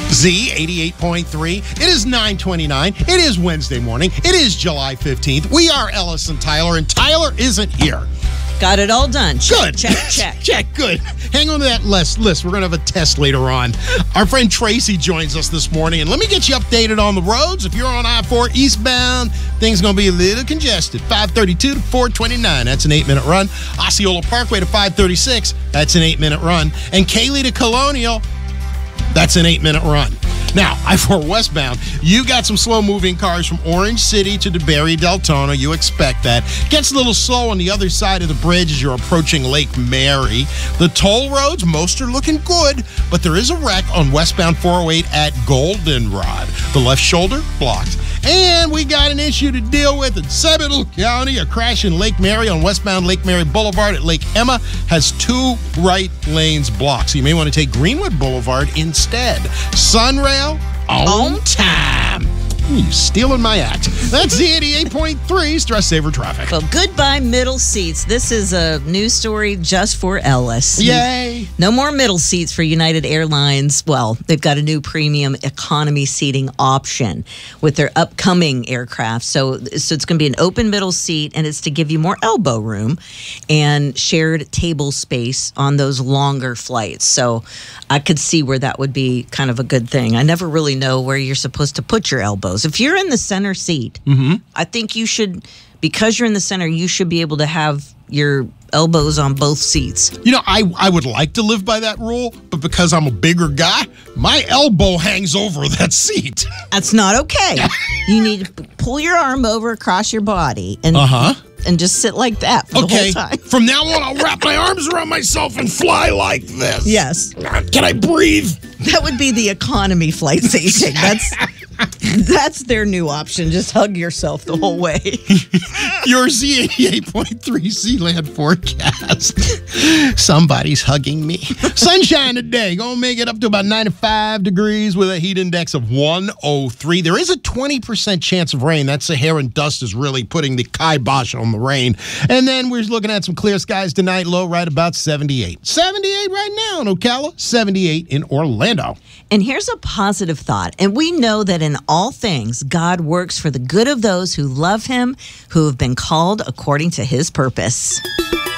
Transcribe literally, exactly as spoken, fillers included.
Z eighty-eight point three. It is nine twenty-nine. It is Wednesday morning. It is July fifteenth. We are Ellis and Tyler, and Tyler isn't here. Got it all done. Check, Good. check, check. Check, good. Hang on to that list. list. We're going to have a test later on. Our friend Tracy joins us this morning, and let me get you updated on the roads. If you're on I four eastbound, things going to be a little congested. five thirty-two to four twenty-nine, that's an eight-minute run. Osceola Parkway to five thirty-six, that's an eight-minute run. And Cayley to Colonial, that's an eight-minute run. Now, I four westbound, you got some slow-moving cars from Orange City to DeBerry Deltona. You expect that. Gets a little slow on the other side of the bridge as you're approaching Lake Mary. The toll roads, most are looking good, but there is a wreck on westbound four oh eight at Goldenrod. The left shoulder blocked. And we got an issue to deal with in Seminole County. A crash in Lake Mary on westbound Lake Mary Boulevard at Lake Emma has two right lanes blocked. So you may want to take Greenwood Boulevard instead. Sunrail on time. You stealing my act. That's the eighty-eight point three Stress Saver Traffic. Well, goodbye middle seats. This is a news story just for Ellis. Yay. No more middle seats for United Airlines. Well, they've got a new premium economy seating option with their upcoming aircraft. So, so it's going to be an open middle seat, and it's to give you more elbow room and shared table space on those longer flights. So I could see where that would be kind of a good thing. I never really know where you're supposed to put your elbows. If you're in the center seat, mm-hmm. I think you should, because you're in the center, you should be able to have your elbows on both seats. You know, I, I would like to live by that rule, but because I'm a bigger guy, my elbow hangs over that seat. That's not okay. You need to pull your arm over across your body and uh-huh. and just sit like that for okay. the whole time. From now on, I'll wrap my arms around myself and fly like this. Yes. Can I breathe? That would be the economy flights that you take. That's that's their new option. Just hug yourself the whole way. Your Z eighty-eight point three Sealand forecast. Somebody's hugging me. Sunshine today. Gonna make it up to about ninety-five degrees with a heat index of one oh three. There is a twenty percent chance of rain. That Sahara dust is really putting the kibosh on the rain. And then we're looking at some clear skies tonight. Low right about seventy-eight. seventy-eight right now in Ocala. seventy-eight in Orlando. And here's a positive thought. And we know that in all things, God works for the good of those who love him, who have been called according to his purpose.